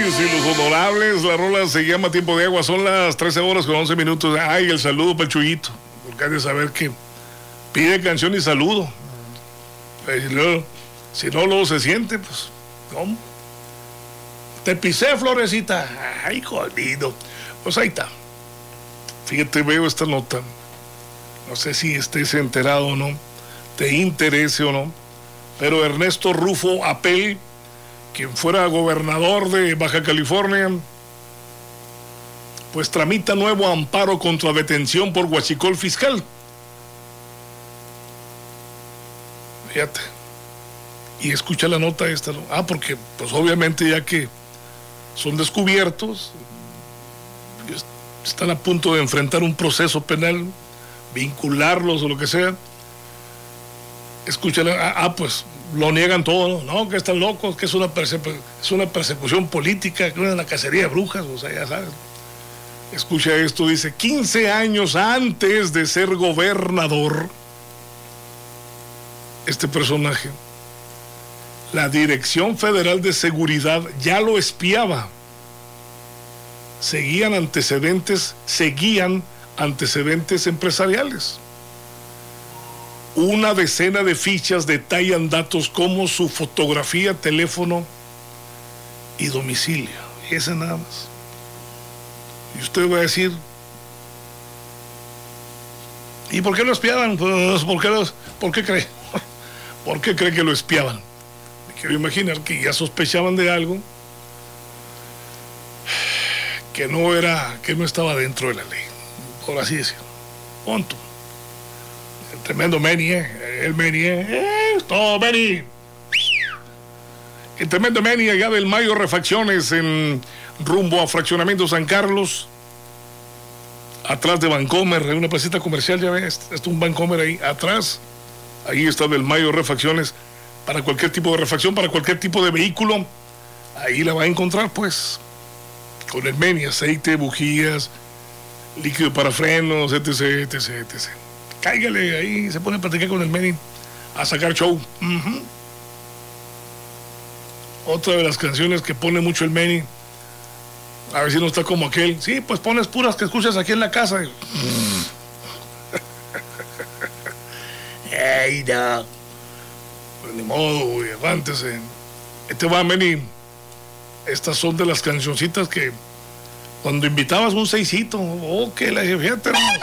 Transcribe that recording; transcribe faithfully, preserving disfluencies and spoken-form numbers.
honorables y los honorables. La rola se llama Tiempo de Agua. Son las trece horas con once minutos. Ay, el saludo para el Chuyito. Porque hay de saber que pide canción y saludo. Si no, si no luego se siente, pues, ¿cómo? Te pisé, Florecita. Ay, jodido. Pues ahí está. Fíjate, veo esta nota. No sé si estés enterado o no, te interese o no, pero Ernesto Rufo Apel, quien fuera gobernador de Baja California, pues tramita nuevo amparo contra detención por huachicol fiscal. Fíjate. Y escucha la nota esta, ¿no? Ah, porque pues obviamente ya que son descubiertos, están a punto de enfrentar un proceso penal, vincularlos o lo que sea. Escúchale, ah, ah, pues lo niegan todo, ¿no? No, que están locos, que es una, persecu- es una persecución política, que es una cacería de brujas, o sea, ya sabes. Escucha esto, dice, quince años antes de ser gobernador, este personaje, la Dirección Federal de Seguridad ya lo espiaba. Seguían antecedentes, seguían antecedentes empresariales. Una decena de fichas detallan datos como su fotografía, teléfono y domicilio. Y ese nada más. Y usted va a decir, ¿y por qué lo espiaban? Pues, ¿por qué, los, ¿por qué cree? ¿Por qué cree que lo espiaban? Me quiero imaginar que ya sospechaban de algo que no era, que no estaba dentro de la ley, por así decirlo. Punto. El tremendo Meni, ¿eh? El Meni, ¿eh? Todo Meni. El tremendo Meni allá del Mayo Refacciones en rumbo a Fraccionamiento San Carlos, atrás de Vancomer, hay una placita comercial, ya ves, está un Vancomer ahí atrás, ahí está del Mayo Refacciones, para cualquier tipo de refacción, para cualquier tipo de vehículo, ahí la va a encontrar pues, con el Meni, aceite, bujías, líquido para frenos, etc, etc, etcétera. Cáigale ahí, se pone a platicar con el Meni, a sacar show. Uh-huh. Otra de las canciones que pone mucho el Meni, a ver si no está como aquel, sí, pues pones puras que escuchas aquí en la casa. Ey, no. Pues ni modo, güey, aguántese. Este va, Meni. Estas son de las cancioncitas que cuando invitabas un seisito, oh, que la fíjate, hermano.